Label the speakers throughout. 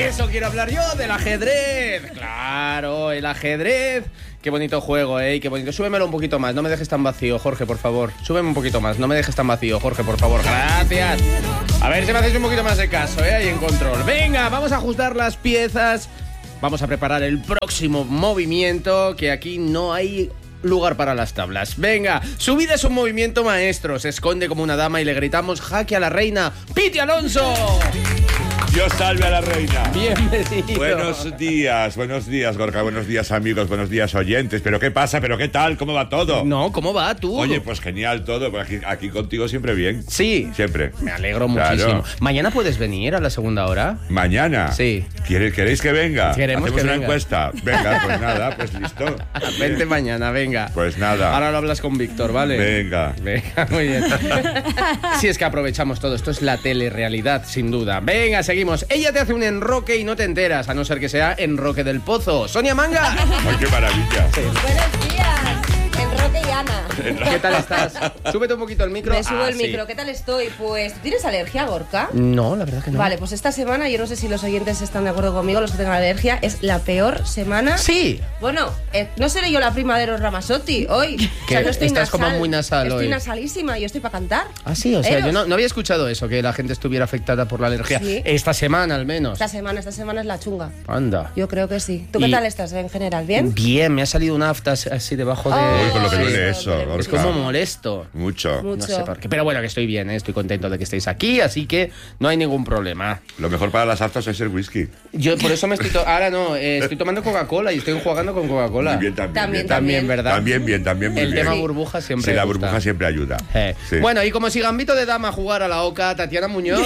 Speaker 1: eso quiero hablar yo, del ajedrez. Claro, el ajedrez. Qué bonito juego, qué bonito. Súbemelo un poquito más, no me dejes tan vacío, Jorge, por favor. Súbeme un poquito más, no me dejes tan vacío, Jorge, por favor. Gracias. A ver si me hacéis un poquito más de caso, ahí en control. Venga, vamos a ajustar las piezas. Vamos a preparar el próximo movimiento, que aquí no hay lugar para las tablas. Venga, su vida es un movimiento maestro. Se esconde como una dama y le gritamos jaque a la reina. ¡Piti Alonso!
Speaker 2: Dios salve a la reina.
Speaker 1: Bienvenido.
Speaker 2: Buenos días, Gorka. Buenos días, amigos. Buenos días, oyentes. ¿Pero qué pasa? ¿Pero qué tal? ¿Cómo va todo?
Speaker 1: No, ¿cómo va tú?
Speaker 2: Oye, pues genial todo. Pues aquí contigo siempre bien.
Speaker 1: Sí.
Speaker 2: Siempre.
Speaker 1: Me alegro muchísimo.
Speaker 2: Claro.
Speaker 1: ¿Mañana puedes venir a la segunda hora?
Speaker 2: ¿Mañana?
Speaker 1: Sí.
Speaker 2: ¿Queréis que venga?
Speaker 1: Queremos
Speaker 2: Hacemos
Speaker 1: que
Speaker 2: una
Speaker 1: venga.
Speaker 2: encuesta. Venga, pues nada, pues listo.
Speaker 1: Vente mañana, venga.
Speaker 2: Pues nada.
Speaker 1: Ahora lo hablas con Víctor, ¿vale?
Speaker 2: Venga.
Speaker 1: Venga, muy bien. Sí, es que aprovechamos todo. Esto es la telerrealidad, sin duda. Venga, seguimos. Ella te hace un enroque y no te enteras, a no ser que sea enroque del pozo. ¡Sonia Manga!
Speaker 2: ¡Ay, qué maravilla!
Speaker 3: Buenos días, Enroque y Ana.
Speaker 1: ¿Qué tal estás? Súbete un poquito el micro.
Speaker 3: Me subo el
Speaker 1: sí.
Speaker 3: micro. ¿Qué tal estoy? Pues, ¿tú tienes alergia, Gorka?
Speaker 1: No, la verdad que no.
Speaker 3: Vale, pues esta semana, yo no sé si los oyentes están de acuerdo conmigo, los que tengan alergia, es la peor semana.
Speaker 1: Sí.
Speaker 3: Bueno, no seré yo la prima de los Ramazotti hoy.
Speaker 1: Que
Speaker 3: O sea, no estoy
Speaker 1: estás
Speaker 3: nasal,
Speaker 1: como muy nasal
Speaker 3: estoy
Speaker 1: hoy.
Speaker 3: nasalísima y yo estoy para cantar.
Speaker 1: Ah, sí, o sea,
Speaker 3: Eros.
Speaker 1: yo no había escuchado eso, que la gente estuviera afectada por la alergia.
Speaker 3: Sí.
Speaker 1: Esta semana, al menos.
Speaker 3: Esta semana es la chunga.
Speaker 1: Anda.
Speaker 3: Yo creo que sí. ¿Tú qué
Speaker 1: Y-
Speaker 3: tal estás en general? ¿Bien?
Speaker 1: Bien, me ha salido una afta así debajo de...
Speaker 2: Uy, con lo que
Speaker 3: Sí.
Speaker 2: duele eso,
Speaker 3: Es
Speaker 2: Gorka.
Speaker 1: Es como molesto.
Speaker 2: Mucho.
Speaker 3: Mucho.
Speaker 1: No sé por qué. Pero bueno, que estoy bien, estoy contento de que estéis aquí, así que no hay ningún problema.
Speaker 2: Lo mejor para las aftas es el whisky.
Speaker 1: Yo por eso me estoy... Ahora no, estoy tomando Coca-Cola y estoy jugando con Coca-Cola.
Speaker 2: Muy bien, también.
Speaker 1: También, ¿verdad?
Speaker 2: También bien, muy
Speaker 1: El
Speaker 2: bien.
Speaker 1: tema burbuja siempre
Speaker 2: Sí, la
Speaker 1: gusta.
Speaker 2: burbuja siempre ayuda. Sí.
Speaker 1: Bueno, y como si Gambito de Dama jugara a la Oca, Tatiana Muñoz.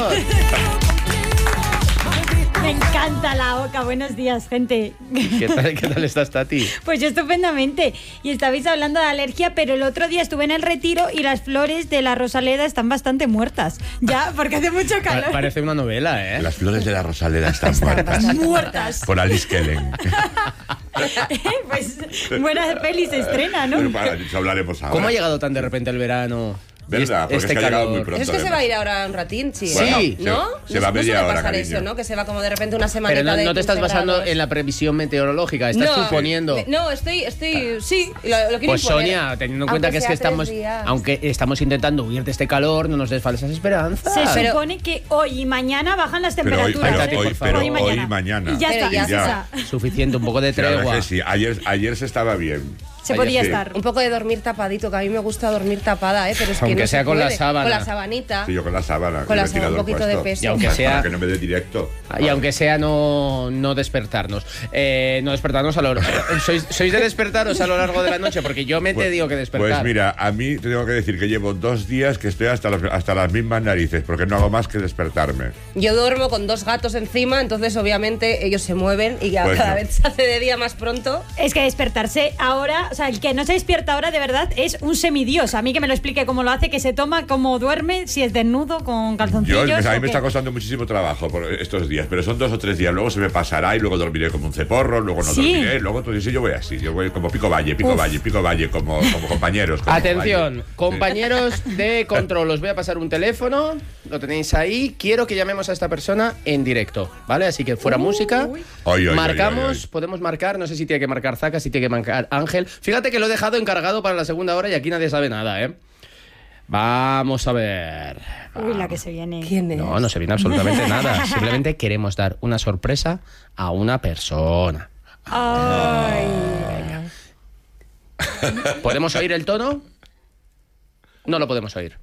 Speaker 4: Me encanta la Oca. Buenos días, gente.
Speaker 1: ¿Qué tal estás, Tati?
Speaker 4: Pues yo estupendamente. Y estabais hablando de alergia, pero el otro día estuve en el retiro y las flores de la Rosaleda están bastante muertas. Ya, porque hace mucho calor.
Speaker 1: Parece una novela, ¿eh?
Speaker 2: Las flores de la Rosaleda están muertas.
Speaker 4: Muertas.
Speaker 2: Por Alice Kellen.
Speaker 4: Pues buena peli se estrena, ¿no?
Speaker 2: Bueno, para eso hablaremos ahora.
Speaker 1: ¿Cómo ha llegado tan de repente el verano?
Speaker 2: ¿Verdad?
Speaker 1: Y
Speaker 2: Porque es que ha llegado muy pronto.
Speaker 3: Eso es que se va a
Speaker 2: además.
Speaker 3: ir ahora un ratín, sí.
Speaker 1: Bueno, Sí.
Speaker 3: ¿No?
Speaker 2: se va
Speaker 3: no
Speaker 2: media
Speaker 3: suele
Speaker 2: hora,
Speaker 3: pasar
Speaker 2: cariño.
Speaker 3: eso, ¿no? Que se va como de repente una semanita
Speaker 1: Pero
Speaker 3: de
Speaker 1: no te estás
Speaker 3: 15
Speaker 1: basando
Speaker 3: grados.
Speaker 1: en la previsión meteorológica, estás suponiendo.
Speaker 3: No, estoy sí, lo quiero
Speaker 1: Pues
Speaker 3: imponer.
Speaker 1: Sonia, teniendo en cuenta
Speaker 3: Aunque
Speaker 1: que es que
Speaker 3: sea 3
Speaker 1: estamos,
Speaker 3: días.
Speaker 1: aunque estamos intentando huir de este calor, no nos des falsas esperanzas.
Speaker 4: Se
Speaker 3: Pero-
Speaker 4: supone que hoy y mañana bajan las
Speaker 2: Pero hoy,
Speaker 4: temperaturas.
Speaker 1: Tati, por
Speaker 2: hoy,
Speaker 1: favor.
Speaker 2: pero
Speaker 4: Hoy y
Speaker 2: hoy
Speaker 4: mañana.
Speaker 2: y mañana.
Speaker 4: Y ya
Speaker 3: Pero
Speaker 4: está,
Speaker 3: ya
Speaker 4: ya.
Speaker 1: Suficiente, un poco de
Speaker 2: Sí, la verdad
Speaker 1: tregua.
Speaker 2: es que sí. Ayer se estaba bien.
Speaker 4: Se podía
Speaker 2: Sí.
Speaker 4: estar.
Speaker 3: Un poco de dormir tapadito, que a mí me gusta dormir tapada, pero es que
Speaker 1: Aunque
Speaker 3: no
Speaker 1: sea
Speaker 3: se
Speaker 1: con la
Speaker 3: puede.
Speaker 1: sábana.
Speaker 3: Con la sabanita.
Speaker 2: Sí, yo con la sábana.
Speaker 3: Con la
Speaker 2: el
Speaker 3: sábana, un
Speaker 2: ventilador
Speaker 3: poquito de
Speaker 2: puesto.
Speaker 3: peso.
Speaker 1: Y aunque sea-
Speaker 2: Para que no me dé directo.
Speaker 1: Y aunque sea no despertarnos. No despertarnos a lo ¿Sois de despertaros a lo largo de la noche? Porque yo me he tenido que despertar.
Speaker 2: Pues mira, a mí te tengo que decir que llevo 2 días que estoy hasta las mismas narices, porque no hago más que despertarme.
Speaker 3: Yo duermo con 2 gatos encima, entonces obviamente ellos se mueven y
Speaker 2: Pues
Speaker 3: cada
Speaker 2: no.
Speaker 3: vez se hace de día más pronto.
Speaker 4: Es que despertarse ahora, o sea, el que no se despierta ahora de verdad es un semidios. A mí que me lo explique cómo lo hace, que se toma, cómo duerme, si es desnudo, con calzoncillos.
Speaker 2: A mí
Speaker 4: o
Speaker 2: me
Speaker 4: qué.
Speaker 2: está costando muchísimo trabajo por estos días, pero son 2 o 3 días. Luego se me pasará y luego dormiré como un ceporro, luego no
Speaker 4: Sí.
Speaker 2: dormiré, luego entonces yo voy así, yo voy como pico valle, como compañeros. como
Speaker 1: Atención,
Speaker 2: valle.
Speaker 1: compañeros de control, os voy a pasar un teléfono, lo tenéis ahí, quiero que llamemos a esta persona en directo, ¿vale? Así que fuera música,
Speaker 2: Ay, ay,
Speaker 1: marcamos,
Speaker 2: ay, ay.
Speaker 1: podemos marcar, no sé si tiene que marcar Zaca, si tiene que marcar Ángel. Fíjate que lo he dejado encargado para la segunda hora y aquí nadie sabe nada, ¿eh? Vamos a ver.
Speaker 4: Uy, la que se viene.
Speaker 3: ¿Quién es?
Speaker 1: No se viene absolutamente nada, simplemente queremos dar una sorpresa a una persona.
Speaker 4: Ay.
Speaker 1: ¿Podemos oír el tono? No lo podemos oír.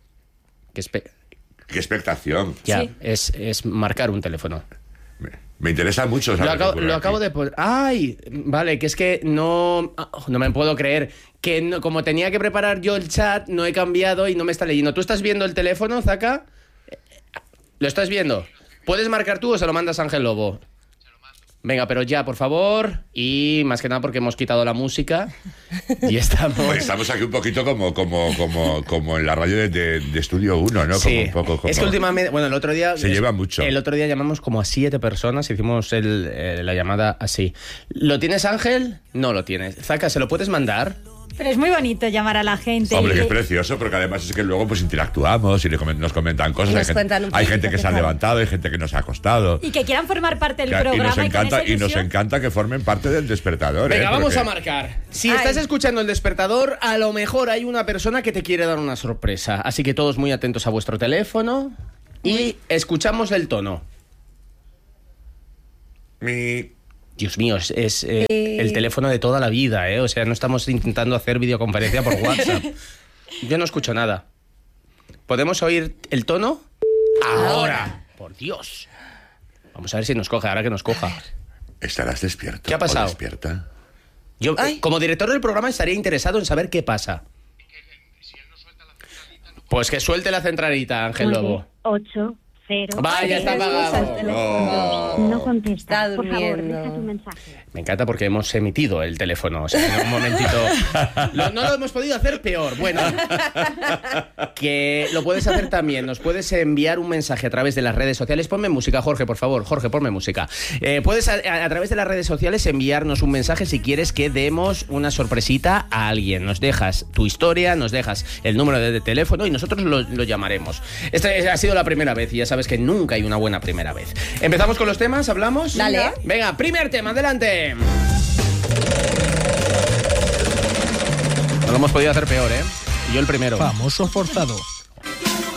Speaker 2: Qué expectación.
Speaker 1: Ya,
Speaker 4: Sí.
Speaker 1: es marcar un teléfono.
Speaker 2: Me interesa mucho.
Speaker 1: Lo
Speaker 2: saber qué
Speaker 1: acabo,
Speaker 2: ocurre
Speaker 1: lo
Speaker 2: aquí.
Speaker 1: acabo de poner. ¡Ay! Vale, que es que no me puedo creer. Que como tenía que preparar yo el chat, no he cambiado y no me está leyendo. ¿Tú estás viendo el teléfono, Zaca? ¿Lo estás viendo? ¿Puedes marcar tú o se lo mandas a Ángel Lobo? Venga, pero ya, por favor. Y más que nada porque hemos quitado la música. Y estamos...
Speaker 2: Pues estamos aquí un poquito como en la radio de Estudio 1, ¿no?
Speaker 1: Sí,
Speaker 2: Como un poco, como...
Speaker 1: es que últimamente, bueno, el otro día...
Speaker 2: Se lleva mucho.
Speaker 1: El otro día llamamos como a 7 personas, hicimos la llamada así. ¿Lo tienes, Ángel? No lo tienes. Zaca, ¿se lo puedes mandar?
Speaker 4: Pero es muy bonito llamar a la gente.
Speaker 2: Hombre, que es precioso, porque además es que luego pues interactuamos y nos comentan cosas.
Speaker 3: Nos cuentan un
Speaker 2: Hay
Speaker 3: poquito
Speaker 2: gente que
Speaker 3: qué
Speaker 2: se ha
Speaker 3: tal.
Speaker 2: levantado, hay gente que nos ha acostado.
Speaker 4: Y que quieran formar parte del
Speaker 2: Y
Speaker 4: programa.
Speaker 2: nos
Speaker 4: con
Speaker 2: encanta,
Speaker 4: esa
Speaker 2: y nos
Speaker 4: ilusión.
Speaker 2: encanta que formen parte del despertador.
Speaker 1: Venga, vamos
Speaker 2: porque-
Speaker 1: a marcar. Si
Speaker 3: Ay.
Speaker 1: estás escuchando el despertador, a lo mejor hay una persona que te quiere dar una sorpresa. Así que todos muy atentos a vuestro teléfono y escuchamos el tono.
Speaker 2: Mi...
Speaker 1: Dios mío, es el teléfono de toda la vida, ¿eh? O sea, no estamos intentando hacer videoconferencia por WhatsApp. Yo no escucho nada. ¿Podemos oír el tono? Ahora. Por Dios. Vamos a ver si nos coge, ahora que nos coja.
Speaker 2: ¿Estarás despierto?
Speaker 1: ¿Qué ha pasado?
Speaker 2: ¿O despierta?
Speaker 1: Yo,
Speaker 3: Ay.
Speaker 1: como director del programa, estaría interesado en saber qué pasa. Pues que suelte la centralita, Ángel Lobo.
Speaker 5: 8, 0.
Speaker 1: Vaya, está apagado.
Speaker 5: No contesta.
Speaker 3: Está
Speaker 5: Por favor,
Speaker 3: durmiendo.
Speaker 5: deja tu mensaje.
Speaker 1: Me encanta porque hemos emitido el teléfono. O sea, en un momentito. No lo hemos podido hacer peor. Bueno, que lo puedes hacer también. Nos puedes enviar un mensaje a través de las redes sociales. Ponme música, Jorge, por favor. Jorge, ponme música. Puedes a través de las redes sociales enviarnos un mensaje si quieres que demos una sorpresita a alguien. Nos dejas tu historia, nos dejas el número de teléfono y nosotros lo llamaremos. Esta ha sido la primera vez y ya sabes que nunca hay una buena primera vez. ¿Empezamos con los temas? ¿Hablamos?
Speaker 3: Dale.
Speaker 1: Venga, primer tema, adelante. No lo hemos podido hacer peor, ¿eh? Y yo el primero.
Speaker 6: Famoso forzado.